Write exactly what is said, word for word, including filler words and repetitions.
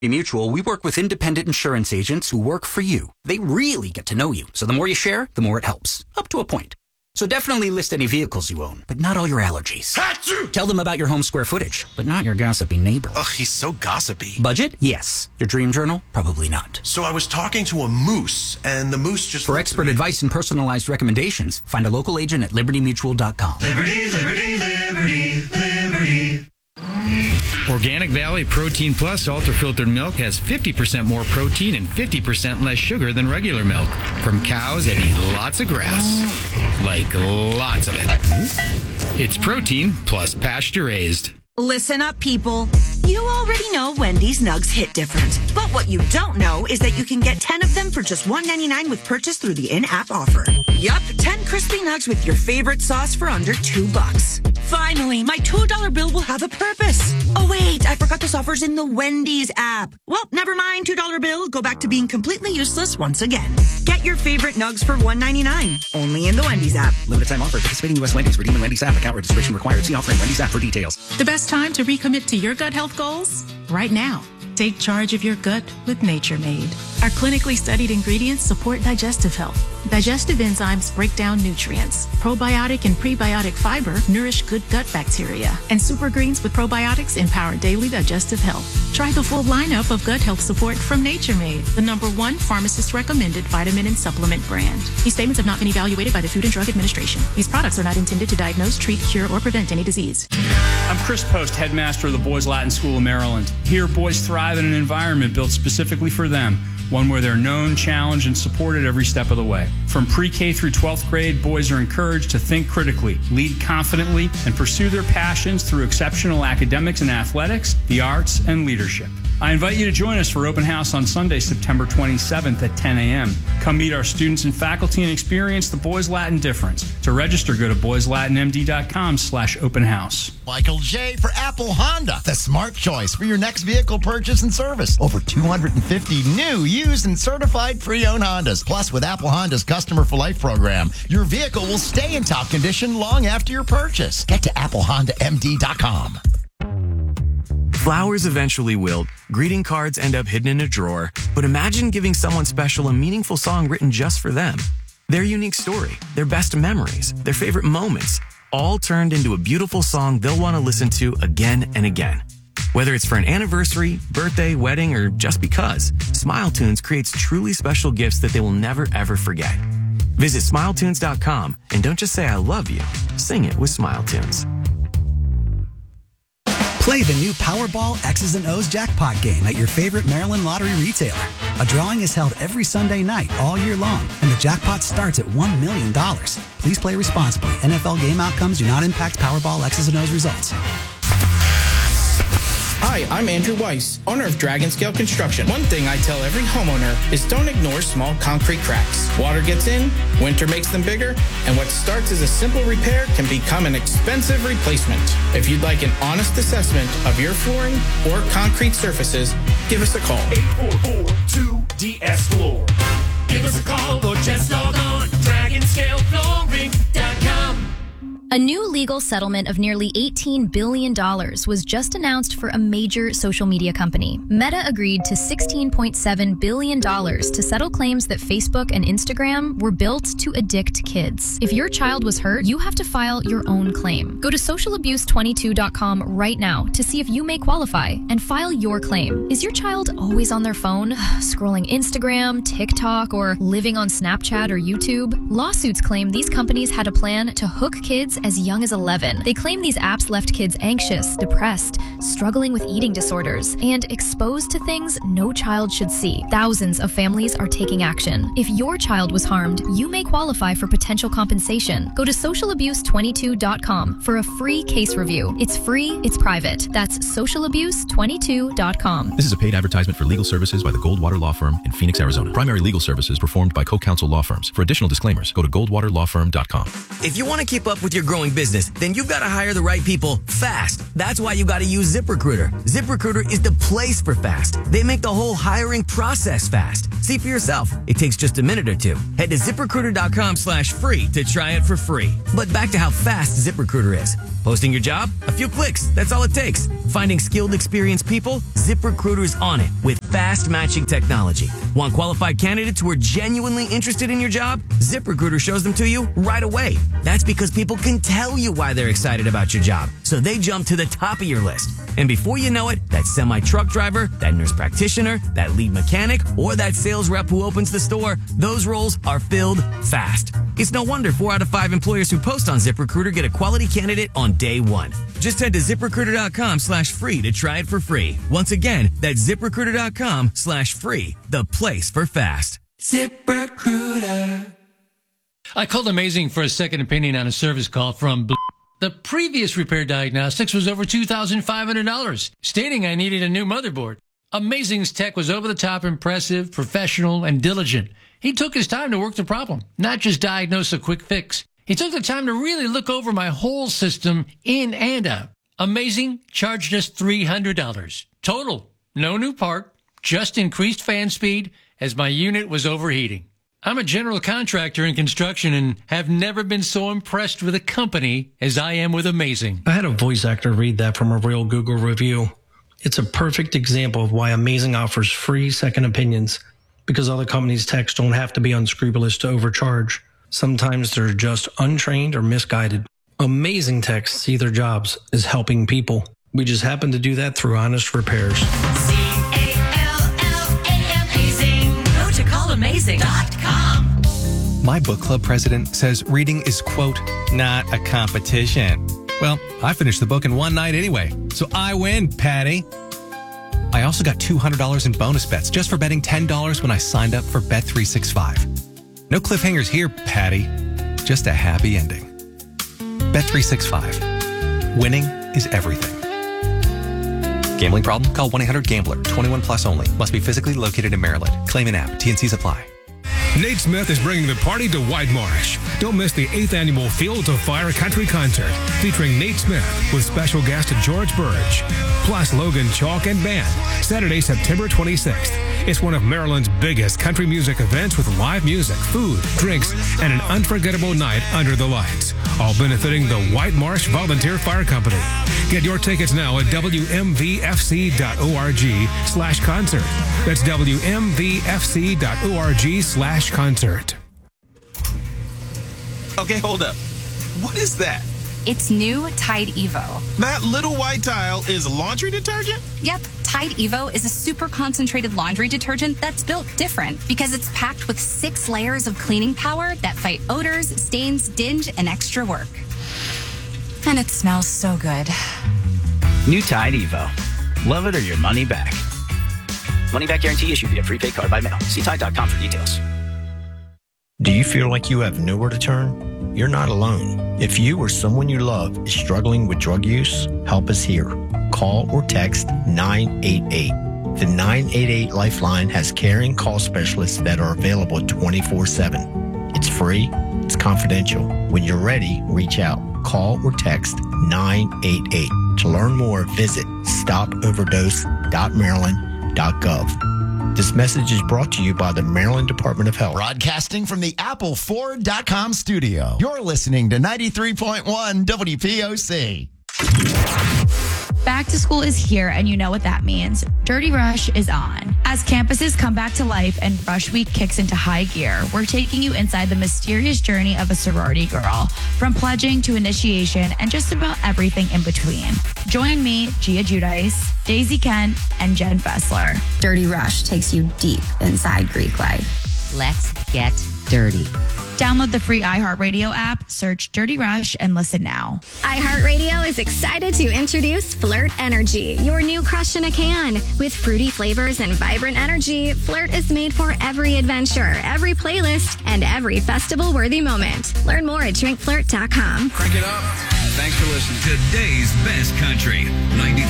Mutual, we work with independent insurance agents who work for you. They really get to know you, so the more you share, the more it helps. Up to a point. So definitely list any vehicles you own, but not all your allergies. Achoo! Tell them about your home square footage, but not your gossipy neighbor. Ugh, he's so gossipy. Budget? Yes. Your dream journal? Probably not. So I was talking to a moose, and the moose just... For expert advice and personalized recommendations, find a local agent at liberty mutual dot com. Liberty, liberty, liberty, liberty. Organic Valley Protein Plus ultra-filtered milk has fifty percent more protein and fifty percent less sugar than regular milk from cows that eat lots of grass. Like lots of it. It's protein plus pasture-raised. Listen up, people. You already know Wendy's nugs hit different. But what you don't know is that you can get ten of them for just one ninety-nine with purchase through the in-app offer. Yup, ten crispy nugs with your favorite sauce for under two bucks. Finally, my two dollar bill will have a purpose. Oh, wait, I forgot this offer's in the Wendy's app. Well, never mind, two dollar bill. Go back to being completely useless once again. Get your favorite nugs for one ninety-nine. Only in the Wendy's app. Limited time offer. Participating U S Wendy's. Redeem the Wendy's app. Account registration required. See offering Wendy's app for details. The best time to recommit to your gut health goals? Right now. Take charge of your gut with Nature Made. Our clinically studied ingredients support digestive health. Digestive enzymes break down nutrients. Probiotic and prebiotic fiber nourish good gut bacteria. And super greens with probiotics empower daily digestive health. Try the full lineup of gut health support from Nature Made, the number one pharmacist recommended vitamin and supplement brand. These statements have not been evaluated by the Food and Drug Administration. These products are not intended to diagnose, treat, cure, or prevent any disease. I'm Chris Post, headmaster of the Boys Latin School of Maryland. Here, boys thrive in an environment built specifically for them, one where they're known, challenged, and supported every step of the way. From pre-K through twelfth grade, boys are encouraged to think critically, lead confidently, and pursue their passions through exceptional academics and athletics, the arts, and leadership. I invite you to join us for Open House on Sunday, September twenty-seventh at ten a.m. Come meet our students and faculty and experience the Boys Latin difference. To register, go to boys latin m d dot com slash open house. Michael J. for Apple Honda, the smart choice for your next vehicle purchase and service. Over two hundred fifty new, used, and certified pre-owned Hondas. Plus, with Apple Honda's Customer for Life program, your vehicle will stay in top condition long after your purchase. Get to apple honda m d dot com. Flowers eventually wilt, greeting cards end up hidden in a drawer, but imagine giving someone special a meaningful song written just for them. Their unique story, their best memories, their favorite moments, all turned into a beautiful song they'll want to listen to again and again. Whether it's for an anniversary, birthday, wedding, or just because, SmileTunes creates truly special gifts that they will never ever forget. Visit smile tunes dot com and don't just say I love you, sing it with SmileTunes. Play the new Powerball X's and O's jackpot game at your favorite Maryland lottery retailer. A drawing is held every Sunday night all year long, and the jackpot starts at one million dollars. Please play responsibly. N F L game outcomes do not impact Powerball X's and O's results. Hi, I'm Andrew Weiss, owner of Dragon Scale Construction. One thing I tell every homeowner is don't ignore small concrete cracks. Water gets in, winter makes them bigger, and what starts as a simple repair can become an expensive replacement. If you'd like an honest assessment of your flooring or concrete surfaces, give us a call. eight four four two D S Floor. Give us a call or just log on dragon scale flooring dot com. A new legal settlement of nearly eighteen billion dollars was just announced for a major social media company. Meta agreed to sixteen point seven billion dollars to settle claims that Facebook and Instagram were built to addict kids. If your child was hurt, you have to file your own claim. Go to social abuse twenty-two dot com right now to see if you may qualify and file your claim. Is your child always on their phone, scrolling Instagram, TikTok, or living on Snapchat or YouTube? Lawsuits claim these companies had a plan to hook kids as young as eleven. They claim these apps left kids anxious, depressed, struggling with eating disorders, and exposed to things no child should see. Thousands of families are taking action. If your child was harmed, you may qualify for potential compensation. Go to social abuse twenty-two dot com for a free case review. It's free, it's private. That's social abuse twenty-two dot com. This is a paid advertisement for legal services by the Goldwater Law Firm in Phoenix, Arizona. Primary legal services performed by co-counsel law firms. For additional disclaimers, go to goldwater law firm dot com. If you want to keep up with your growing business, then you've got to hire the right people fast. That's why you got to use ZipRecruiter. ZipRecruiter is the place for fast. They make the whole hiring process fast. See for yourself. It takes just a minute or two. Head to zip recruiter dot com slash free to try it for free. But back to how fast ZipRecruiter is. Posting your job? A few clicks. That's all it takes. Finding skilled, experienced people? ZipRecruiter's on it with fast matching technology. Want qualified candidates who are genuinely interested in your job? ZipRecruiter shows them to you right away. That's because people can tell you why they're excited about your job, so they jump to the top of your list. And before you know it, that semi-truck driver, that nurse practitioner, that lead mechanic, or that sales rep who opens the store, those roles are filled fast. It's no wonder four out of five employers who post on ZipRecruiter get a quality candidate on day one. Just head to ZipRecruiter.com slash free to try it for free. Once again, that's ZipRecruiter.com slash free, the place for fast. ZipRecruiter. I called Amazing for a second opinion on a service call from Blue. The previous repair diagnostics was over two thousand five hundred dollars, stating I needed a new motherboard. Amazing's tech was over-the-top impressive, professional, and diligent. He took his time to work the problem, not just diagnose a quick fix. He took the time to really look over my whole system in and out. Amazing charged us three hundred dollars. Total. No new part, just increased fan speed as my unit was overheating. I'm a general contractor in construction and have never been so impressed with a company as I am with Amazing. I had a voice actor read that from a real Google review. It's a perfect example of why Amazing offers free second opinions, because other companies' techs don't have to be unscrupulous to overcharge. Sometimes they're just untrained or misguided. Amazing techs see their jobs as helping people. We just happen to do that through honest repairs. C A L L A Amazing. Go to call amazing dot com. My book club president says reading is, quote, not a competition. Well, I finished the book in one night anyway, so I win, Patty. I also got two hundred dollars in bonus bets just for betting ten dollars when I signed up for Bet three sixty-five. No cliffhangers here, Patty. Just a happy ending. Bet three sixty-five. Winning is everything. Gambling problem? Call one eight hundred gambler. twenty-one plus only. Must be physically located in Maryland. Claim in app. T N Cs apply. Nate Smith is bringing the party to White Marsh. Don't miss the eighth annual Fields of Fire Country Concert featuring Nate Smith with special guest George Burge, plus Logan Chalk and Band, Saturday, September twenty-sixth. It's one of Maryland's biggest country music events with live music, food, drinks, and an unforgettable night under the lights, all benefiting the White Marsh Volunteer Fire Company. Get your tickets now at W M V F C dot org slash concert. That's W M V F C dot org slash concert. Okay, hold up. What is that? It's new Tide Evo. That little white tile is laundry detergent? Yep, Tide Evo is a super concentrated laundry detergent that's built different because it's packed with six layers of cleaning power that fight odors, stains, dinge, and extra work. And it smells so good. New Tide Evo. Love it or your money back. Money back guarantee issued via prepaid card by mail. See Tide dot com for details. Do you feel like you have nowhere to turn? You're not alone. If you or someone you love is struggling with drug use, help is here. Call or text nine eight eight. The nine eight eight Lifeline has caring call specialists that are available twenty-four seven. It's free. It's confidential. When you're ready, reach out. Call or text nine eight eight. To learn more, visit stop overdose dot maryland dot gov. This message is brought to you by the Maryland Department of Health. Broadcasting from the Apple Ford dot com studio. You're listening to ninety-three point one W P O C. Back to school is here, and you know what that means. Dirty Rush is on. As campuses come back to life and Rush Week kicks into high gear, we're taking you inside the mysterious journey of a sorority girl, from pledging to initiation and just about everything in between. Join me, Gia Giudice, Daisy Kent, and Jen Fessler. Dirty Rush takes you deep inside Greek life. Let's get dirty. Download the free iHeartRadio app, search Dirty Rush, and listen now. iHeartRadio is excited to introduce Flirt Energy, your new crush in a can. With fruity flavors and vibrant energy, Flirt is made for every adventure, every playlist, and every festival-worthy moment. Learn more at drink flirt dot com. Crank it up. Thanks for listening. Today's best country, ninety-three